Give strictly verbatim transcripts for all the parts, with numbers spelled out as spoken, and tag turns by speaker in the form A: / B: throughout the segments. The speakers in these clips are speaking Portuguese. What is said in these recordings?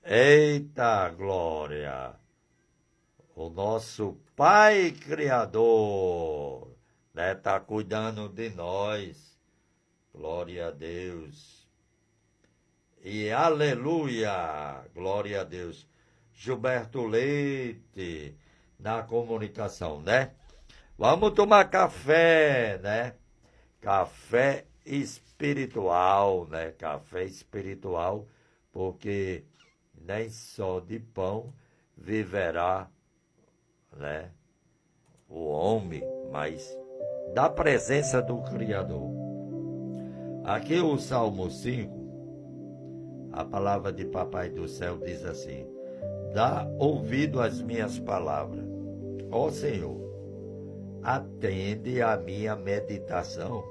A: Eita glória! O nosso Pai Criador, né, tá cuidando de nós. Glória a Deus. E aleluia! Glória a Deus. Gilberto Leite, na comunicação, né? Vamos tomar café, né? Café espiritual, né? Café espiritual, porque nem só de pão viverá, né, o homem, mas da presença do Criador. Aqui o Salmo cinco, a palavra de Papai do Céu diz assim: dá ouvido às minhas palavras, ó Senhor, atende a minha meditação,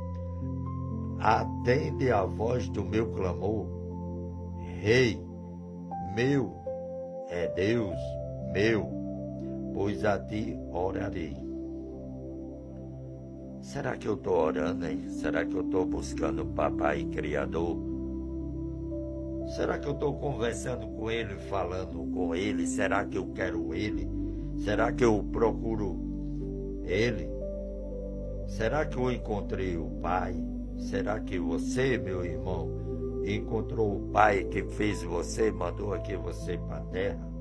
A: atende a voz do meu clamor. Rei, meu é Deus, meu, pois a ti orarei. Será que eu estou orando, hein? Será que eu estou buscando o Papai Criador? Será que eu estou conversando com Ele, falando com Ele? Será que eu quero Ele? Será que eu procuro Ele? Será que eu encontrei o Pai? Será que você, meu irmão, encontrou o Pai que fez você, mandou aqui você para a terra?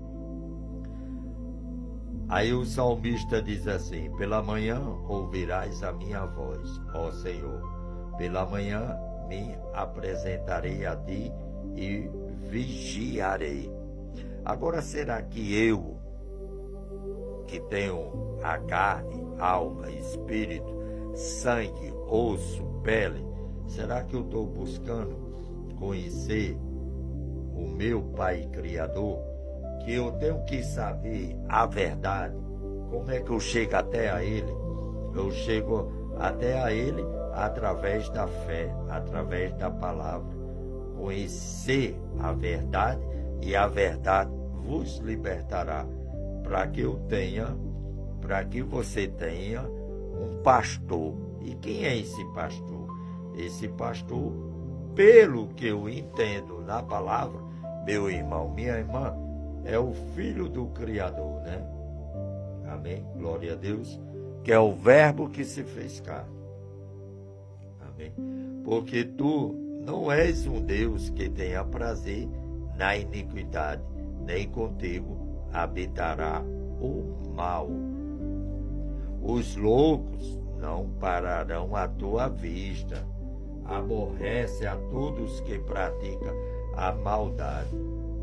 A: Aí o salmista diz assim: pela manhã ouvirás a minha voz, ó Senhor. Pela manhã me apresentarei a ti e vigiarei. Agora, será que eu, que tenho a carne, alma, espírito, sangue, osso, pele, será que eu estou buscando conhecer o meu Pai Criador? Que eu tenho que saber a verdade. Como é que eu chego até a Ele? Eu chego até a Ele através da fé, através da palavra. Conhecer a verdade, e a verdade vos libertará. Para que eu tenha, para que você tenha um pastor. E quem é esse pastor? Esse pastor, pelo que eu entendo na palavra, meu irmão, minha irmã, é o Filho do Criador, né? Amém? Glória a Deus. Que é o verbo que se fez carne. Amém? Porque tu não és um Deus que tenha prazer na iniquidade, nem contigo habitará o mal. Os loucos não pararão à tua vista. Aborrece a todos que praticam a maldade.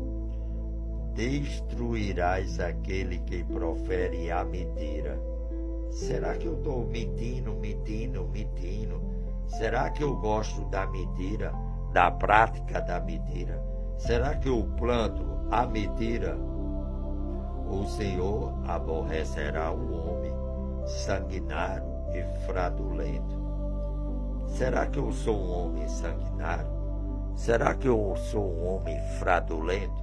A: Destruirás aquele que profere a mentira. Será que eu estou mentindo, mentindo, mentindo? Será que eu gosto da mentira, da prática da mentira? Será que eu planto a mentira? O Senhor aborrecerá o homem sanguinário e fraudulento. Será que eu sou um homem sanguinário? Será que eu sou um homem fraudulento?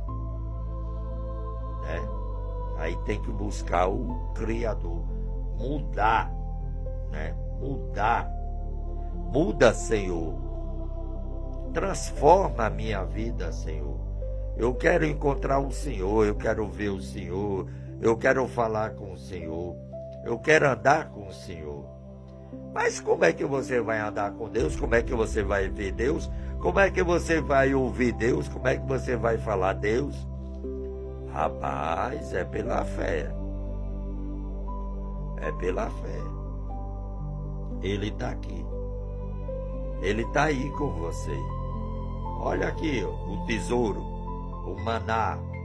A: Né? Aí tem que buscar o Criador, mudar, né? Mudar, muda, Senhor, transforma a minha vida, Senhor. Eu quero encontrar o Senhor, eu quero ver o Senhor, eu quero falar com o Senhor, eu quero andar com o Senhor. Mas como é que você vai andar com Deus? Como é que você vai ver Deus? Como é que você vai ouvir Deus? Como é que você vai falar Deus? Rapaz, é pela fé. É pela fé. Ele está aqui. Ele está aí com você. Olha aqui, ó, o tesouro, o maná,